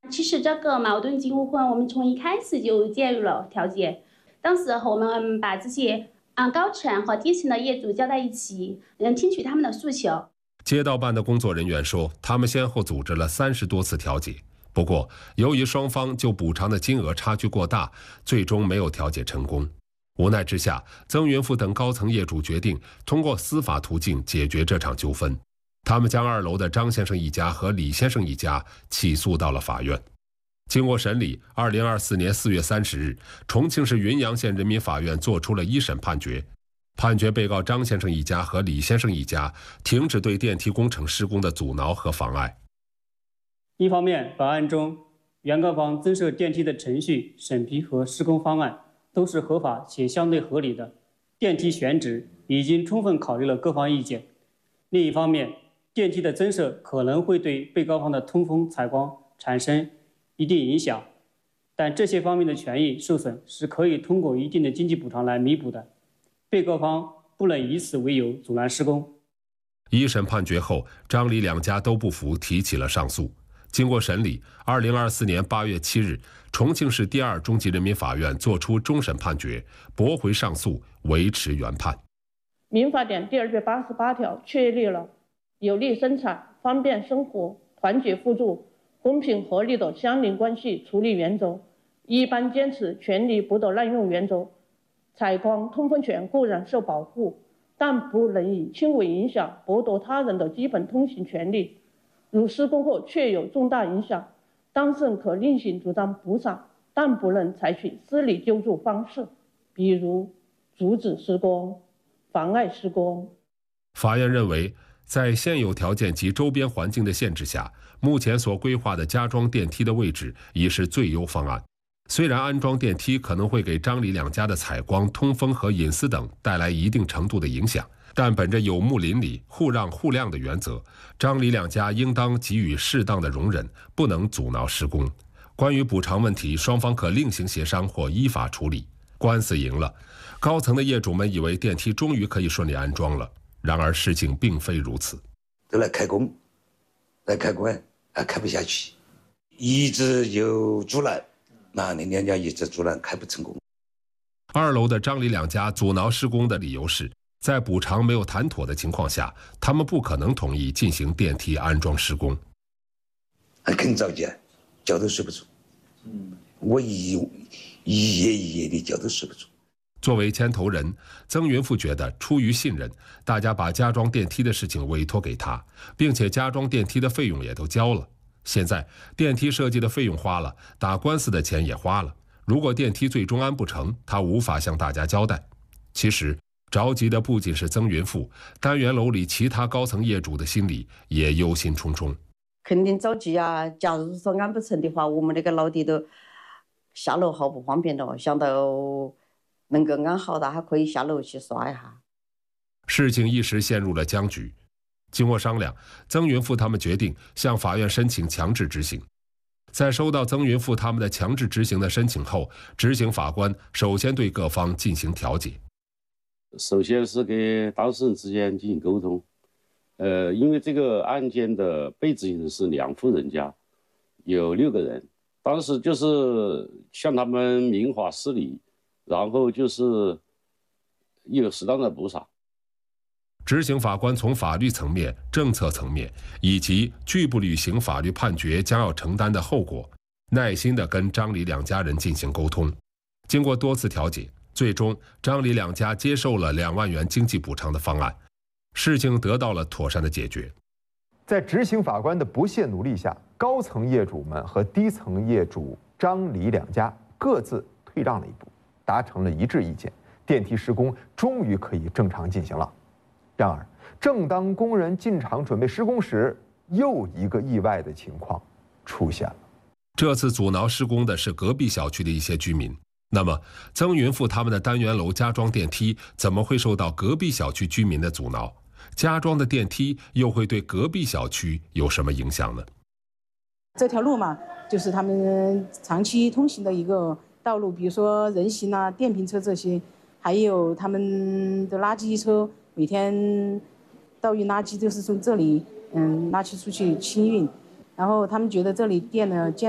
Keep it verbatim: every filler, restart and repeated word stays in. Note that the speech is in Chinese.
其实这个矛盾进户婚，我们从一开始就介入了调解。当时我们把这些啊高层和低层的业主叫在一起，嗯，听取他们的诉求。 街道办的工作人员说，他们先后组织了三十多次调解，不过由于双方就补偿的金额差距过大，最终没有调解成功。无奈之下，曾云富等高层业主决定通过司法途径解决这场纠纷。他们将二楼的张先生一家和李先生一家起诉到了法院。经过审理，二零二四年四月三十日，重庆市云阳县人民法院作出了一审判决，判决被告张先生一家和李先生一家停止对电梯工程施工的阻挠和妨碍。 一方面，本案中原告方增设电梯的程序、审批和施工方案都是合法且相对合理的，电梯选址已经充分考虑了各方意见。另一方面，电梯的增设可能会对被告方的通风采光产生一定影响，但这些方面的权益受损是可以通过一定的经济补偿来弥补的，被告方不能以此为由阻拦施工。 一审判决后，张李两家都不服，提起了上诉。经过审理，二零二四年八月七日，重庆市第二中级人民法院作出终审判决，驳回上诉，维持原判。 民法典第二百八十八条确立了有利生产、方便生活、团结互助、公平合理的相邻关系处理原则，一般坚持权利不得滥用原则。采光、通风权固然受保护，但不能以轻微影响剥夺他人的基本通行权利。如施工后确有重大影响，当事人可另行主张补偿，但不能采取司理救助方式，比如阻止施工、妨碍施工。 法院认为，在现有条件及周边环境的限制下，目前所规划的加装电梯的位置已是最优方案。虽然安装电梯可能会给张李两家的采光、通风和隐私等带来一定程度的影响，但本着有木邻里、互让互谅的原则，张李两家应当给予适当的容忍，不能阻挠施工。关于补偿问题，双方可另行协商或依法处理。官司赢了，高层的业主们以为电梯终于可以顺利安装了。然而事情并非如此， 都来开工，来开工啊，开不下去，一直有阻拦，那那两家一直阻拦，开不成功。 二楼的张李两家阻挠施工的理由是，在补偿没有谈妥的情况下，他们不可能同意进行电梯安装施工。 还肯着急，觉都睡不着。嗯，我一一夜一夜的觉都睡不着。 作为牵头人，曾云富觉得出于信任，大家把加装电梯的事情委托给他，并且加装电梯的费用也都交了。现在电梯设计的费用花了，打官司的钱也花了，如果电梯最终安不成，他无法向大家交代。其实着急的不仅是曾云富，单元楼里其他高层业主的心里也忧心忡忡。 肯定着急啊！假如说安不成的话，我们那个老弟都下楼好不方便的，想到能够安好的，还可以下楼去刷一下。 事情一时陷入了僵局。经过商量，曾云富他们决定向法院申请强制执行。在收到曾云富他们的强制执行的申请后，执行法官首先对各方进行调解。 首先是跟当事人之间进行沟通。呃，因为这个案件的被执行人是两户人家，有六个人，当时就是向他们明法施理，然后就是有适当的补偿。 执行法官从法律层面、政策层面以及拒不履行法律判决将要承担的后果，耐心地跟张李两家人进行沟通。经过多次调解，最终张李两家接受了两万元经济补偿的方案，事情得到了妥善的解决。 在执行法官的不懈努力下，高层业主们和低层业主张李两家各自退让了一步，达成了一致意见，电梯施工终于可以正常进行了。然而，正当工人进场准备施工时，又一个意外的情况出现了。 这次阻挠施工的是隔壁小区的一些居民。那么，曾云富他们的单元楼加装电梯怎么会受到隔壁小区居民的阻挠？加装的电梯又会对隔壁小区有什么影响呢？ 这条路嘛，就是他们长期通行的一个道路，比如说人行啊、电瓶车这些，还有他们的垃圾车，每天倒运垃圾都是从这里嗯拉起出去清运，然后他们觉得这里电呢建